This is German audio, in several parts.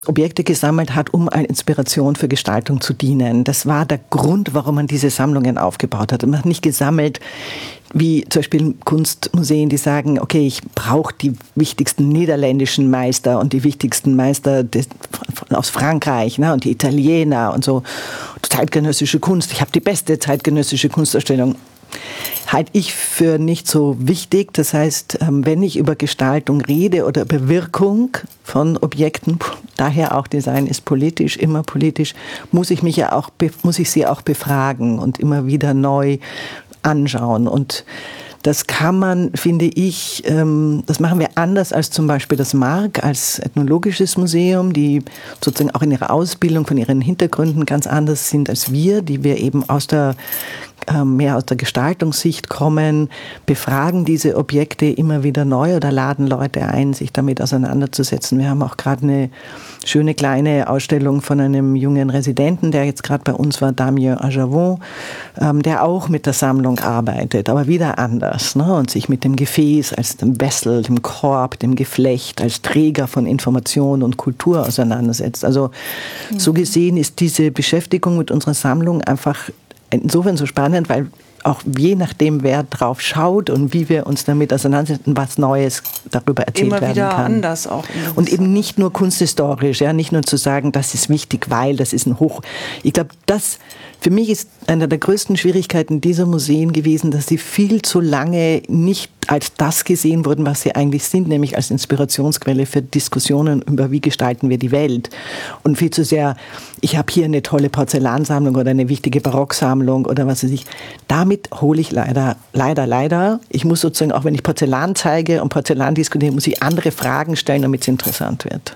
Objekte gesammelt hat, um eine Inspiration für Gestaltung zu dienen. Das war der Grund, warum man diese Sammlungen aufgebaut hat. Man hat nicht gesammelt, wie zum Beispiel Kunstmuseen, die sagen, okay, ich brauche die wichtigsten niederländischen Meister und die wichtigsten Meister aus Frankreich, ne, und die Italiener und so. Zeitgenössische Kunst, ich habe die beste zeitgenössische Kunstausstellung. Halte ich für nicht so wichtig. Das heißt, wenn ich über Gestaltung rede oder über Wirkung von Objekten, daher auch Design ist politisch, immer politisch, muss ich sie auch befragen und immer wieder neu anschauen. Und das kann man, finde ich, das machen wir anders als zum Beispiel das MARC als ethnologisches Museum, die sozusagen auch in ihrer Ausbildung von ihren Hintergründen ganz anders sind als wir, die wir eben mehr aus der Gestaltungssicht kommen, befragen diese Objekte immer wieder neu oder laden Leute ein, sich damit auseinanderzusetzen. Wir haben auch gerade eine schöne kleine Ausstellung von einem jungen Residenten, der jetzt gerade bei uns war, Damien Ajavon, der auch mit der Sammlung arbeitet, aber wieder anders, ne? Und sich mit dem Gefäß als dem Wessel, dem Korb, dem Geflecht, als Träger von Information und Kultur auseinandersetzt. Also so gesehen ist diese Beschäftigung mit unserer Sammlung einfach insofern so spannend, weil auch je nachdem, wer drauf schaut und wie wir uns damit auseinandersetzen, was Neues darüber erzählt werden kann. Immer wieder anders auch. Und eben nicht nur kunsthistorisch, ja, nicht nur zu sagen, das ist wichtig, weil das ist Ich glaube, das für mich ist eine der größten Schwierigkeiten dieser Museen gewesen, dass sie viel zu lange nicht als das gesehen wurden, was sie eigentlich sind, nämlich als Inspirationsquelle für Diskussionen über, wie gestalten wir die Welt. Und viel zu sehr, ich habe hier eine tolle Porzellansammlung oder eine wichtige Barocksammlung oder was weiß ich. Damit hole ich leider. Ich muss sozusagen, auch wenn ich Porzellan zeige und Porzellan diskutiere, muss ich andere Fragen stellen, damit es interessant wird.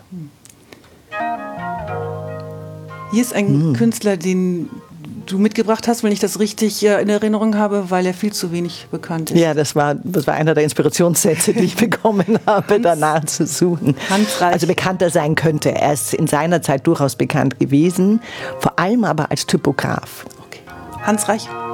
Hier ist ein Künstler, den du mitgebracht hast, wenn ich das richtig in Erinnerung habe, weil er viel zu wenig bekannt ist. Ja, das war einer der Inspirationssätze, die ich bekommen habe, danach zu suchen. Hans Reich. Also bekannter sein könnte. Er ist in seiner Zeit durchaus bekannt gewesen, vor allem aber als Typograf. Okay. Hans Reich.